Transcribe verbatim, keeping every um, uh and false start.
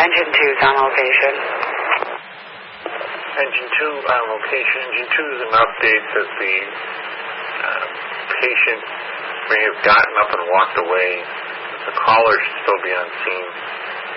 Engine two is on location. Engine two on location. Engine two is an update that the uh, patient may have gotten up and walked away. The caller should still be on scene.